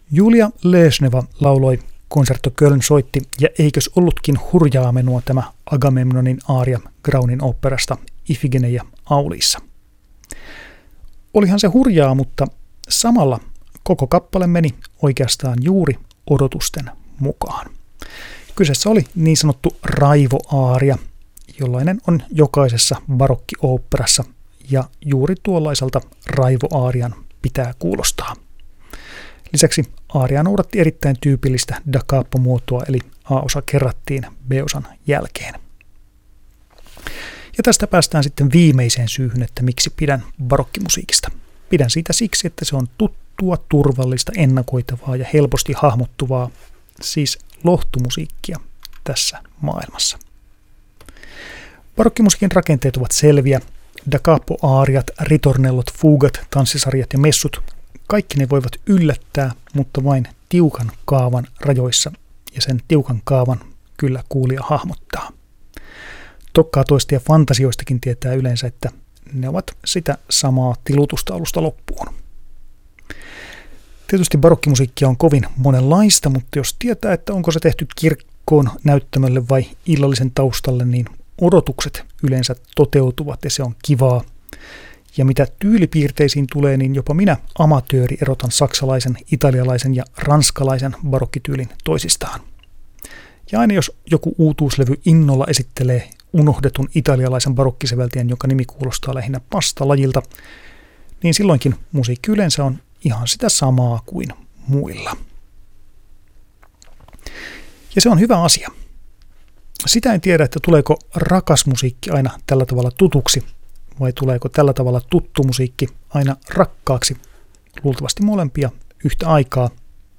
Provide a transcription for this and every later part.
Julia Leesneva lauloi, Concerto Köln soitti, ja eikös ollutkin hurjaa menua tämä Agamemnonin aaria Graunin oopperasta Ifigeneia Auliissa. Olihan se hurjaa, mutta samalla koko kappale meni oikeastaan juuri odotusten mukaan. Kyseessä oli niin sanottu raivoaaria, jollainen on jokaisessa barokki-oopperassa, ja juuri tuollaiselta raivoaarian pitää kuulostaa. Lisäksi aaria noudatti erittäin tyypillistä da capo-muotoa, eli A-osa kerrattiin B-osan jälkeen. Ja tästä päästään sitten viimeiseen syyhyn, että miksi pidän barokkimusiikista. Pidän siitä siksi, että se on tuttua, turvallista, ennakoitavaa ja helposti hahmottuvaa, siis lohtumusiikkia tässä maailmassa. Barokkimusiikin rakenteet ovat selviä. Da capo-aariat, ritornellot, fugat, tanssisarjat ja messut, kaikki ne voivat yllättää, mutta vain tiukan kaavan rajoissa, ja sen tiukan kaavan kyllä kuulija hahmottaa. Tokkaatoista ja fantasioistakin tietää yleensä, että ne ovat sitä samaa tilutusta alusta loppuun. Tietysti barokkimusiikkia on kovin monenlaista, mutta jos tietää, että onko se tehty kirkkoon, näyttämölle vai illallisen taustalle, niin odotukset yleensä toteutuvat ja se on kivaa. Ja mitä tyylipiirteisiin tulee, niin jopa minä amatööri erotan saksalaisen, italialaisen ja ranskalaisen barokkityylin toisistaan. Ja aina jos joku uutuuslevy innolla esittelee unohdetun italialaisen barokkisäveltäjän, jonka nimi kuulostaa lähinnä pastalajilta, niin silloinkin musiikki yleensä on ihan sitä samaa kuin muilla. Ja se on hyvä asia. Sitä en tiedä, että tuleeko rakas musiikki aina tällä tavalla tutuksi, vai tuleeko tällä tavalla tuttu musiikki aina rakkaaksi, luultavasti molempia yhtä aikaa.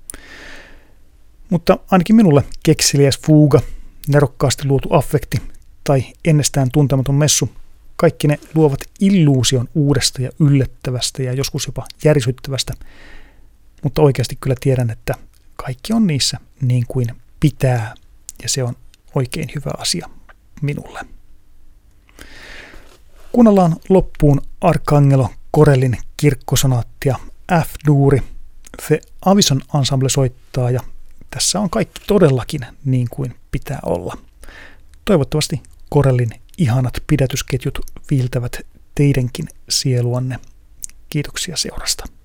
Mutta ainakin minulle kekseliäs fuuga, nerokkaasti luotu affekti tai ennestään tuntematon messu, kaikki ne luovat illuusion uudesta ja yllättävästä ja joskus jopa järisyttävästä, mutta oikeasti kyllä tiedän, että kaikki on niissä niin kuin pitää, ja se on oikein hyvä asia minulle. Kuunnellaan loppuun Arcangelo Corellin kirkkosonaattia F-duuri. The Avison Ensemble soittaa, ja tässä on kaikki todellakin niin kuin pitää olla. Toivottavasti Corellin ihanat pidätysketjut viiltävät teidänkin sieluanne. Kiitoksia seurasta.